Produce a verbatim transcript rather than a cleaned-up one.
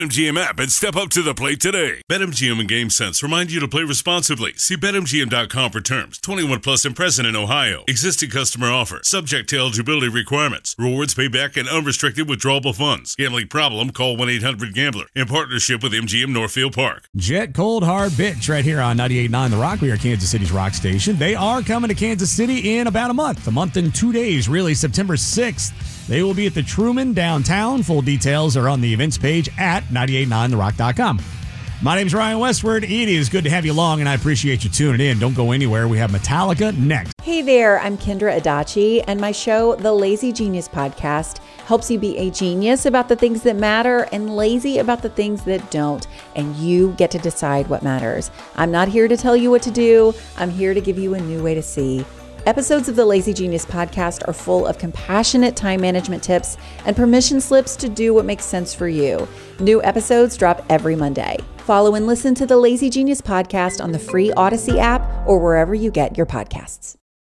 BetMGM app and step up to the plate today. BetMGM and GameSense remind you to play responsibly. See Bet M G M dot com for terms. twenty-one plus and present in Ohio. Existing customer offer. Subject to eligibility requirements. Rewards payback and unrestricted withdrawable funds. Gambling problem? Call one eight hundred gambler. In partnership with M G M Northfield Park. Jet Cold Hard Bitch right here on ninety-eight point nine The Rock. We are Kansas City's rock station. They are coming to Kansas City in about a month. A month and two days, really, September sixth. They will be at the Truman downtown. Full details are on the events page at ninety-eight point nine the rock dot com. My name is Ryan Westward. It is good to have you along, and I appreciate you tuning in. Don't go anywhere. We have Metallica next. Hey there, I'm Kendra Adachi, and my show, The Lazy Genius Podcast, helps you be a genius about the things that matter and lazy about the things that don't, and you get to decide what matters. I'm not here to tell you what to do. I'm here to give you a new way to see. Episodes of the Lazy Genius Podcast are full of compassionate time management tips and permission slips to do what makes sense for you. New episodes drop every Monday. Follow and listen to the Lazy Genius Podcast on the free Odyssey app or wherever you get your podcasts.